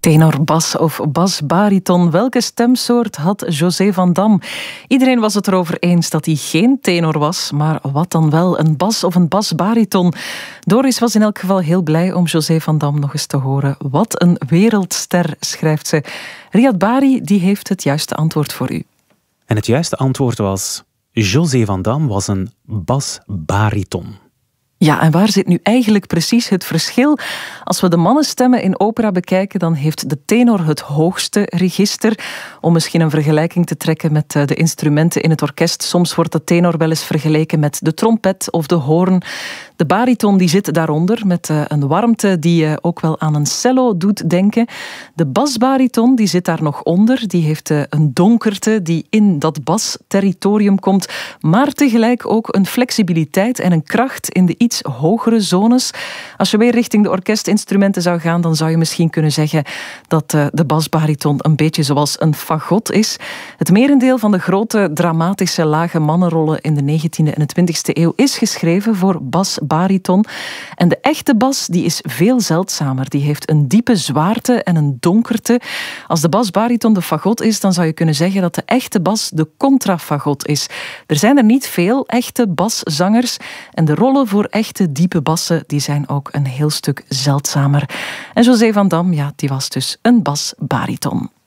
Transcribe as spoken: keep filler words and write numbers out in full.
Tenor, bas of bas-bariton, welke stemsoort had José van Dam? Iedereen was het erover eens dat hij geen tenor was, maar wat dan wel, een bas of een bas-bariton? Doris was in elk geval heel blij om José van Dam nog eens te horen. Wat een wereldster, schrijft ze. Riyad Bari die heeft het juiste antwoord voor u. En het juiste antwoord was: José van Dam was een bas-bariton. Ja, en waar zit nu eigenlijk precies het verschil? Als we de mannenstemmen in opera bekijken, dan heeft de tenor het hoogste register. Om misschien een vergelijking te trekken met de instrumenten in het orkest. Soms wordt de tenor wel eens vergeleken met de trompet of de hoorn. De bariton die zit daaronder met een warmte die ook wel aan een cello doet denken. De basbariton die zit daar nog onder. Die heeft een donkerte die in dat basterritorium komt. Maar tegelijk ook een flexibiliteit en een kracht in de iets hogere zones. Als je weer richting de orkestinstrumenten zou gaan, dan zou je misschien kunnen zeggen dat de basbariton een beetje zoals een fagot is. Het merendeel van de grote, dramatische, lage mannenrollen in de negentiende en de twintigste eeuw is geschreven voor basbariton. En de echte bas die is veel zeldzamer. Die heeft een diepe zwaarte en een donkerte. Als de basbariton de fagot is, dan zou je kunnen zeggen dat de echte bas de contrafagot is. Er zijn er niet veel echte baszangers en de rollen voor echte diepe bassen die zijn ook een heel stuk zeldzamer. En José van Dam, ja, die was dus een basbariton.